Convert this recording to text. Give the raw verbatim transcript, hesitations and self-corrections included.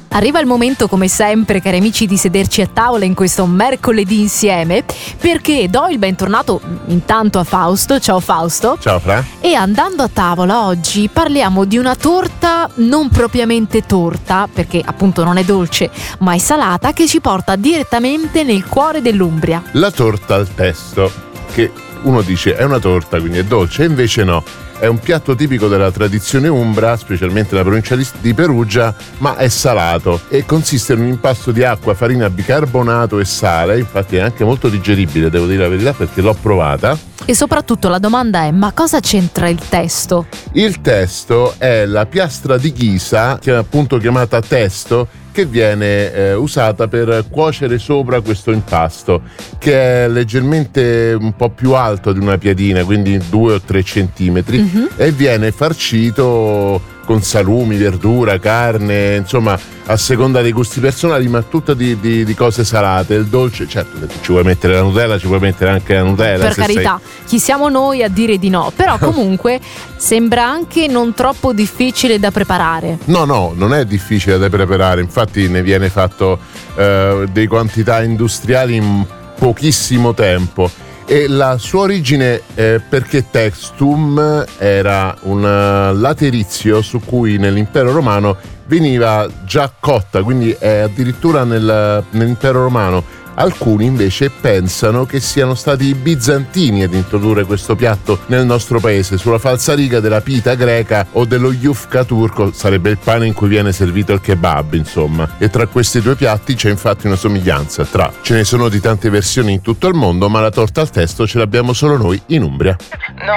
Arriva il momento, come sempre, cari amici, di sederci a tavola in questo mercoledì insieme, perché do il bentornato intanto a Fausto. Ciao Fausto. Ciao Fra. E andando a tavola oggi parliamo di una torta non propriamente torta, perché appunto non è dolce ma è salata, che ci porta direttamente nel cuore dell'Umbria. La torta al testo, che uno dice è una torta quindi è dolce, e invece no. È un piatto tipico della tradizione umbra, specialmente nella provincia di Perugia, ma è salato e consiste in un impasto di acqua, farina, bicarbonato e sale. Infatti è anche molto digeribile, devo dire la verità, perché l'ho provata. E soprattutto la domanda è: ma cosa c'entra il testo? Il testo è la piastra di ghisa, che è appunto chiamata testo, che viene eh, usata per cuocere sopra questo impasto, che è leggermente un po' più alto di una piadina, quindi due o tre centimetri, mm-hmm. e viene farcito con salumi, verdura, carne, insomma a seconda dei gusti personali, ma tutta di, di, di cose salate. Il dolce, certo, ci vuoi mettere la Nutella, ci puoi mettere anche la Nutella. Per carità, sei... chi siamo noi a dire di no? Però comunque sembra anche non troppo difficile da preparare. No, no, non è difficile da preparare, infatti ne viene fatto eh, dei quantità industriali in pochissimo tempo. E la sua origine è perché textum era un laterizio su cui nell'impero romano veniva già cotta, quindi è addirittura nel, nell'impero romano. Alcuni invece pensano che siano stati i bizantini ad introdurre questo piatto nel nostro paese, sulla falsariga della pita greca o dello yufka turco, sarebbe il pane in cui viene servito il kebab, insomma. E tra questi due piatti c'è infatti una somiglianza tra. Ce ne sono di tante versioni in tutto il mondo, ma la torta al testo ce l'abbiamo solo noi in Umbria. No,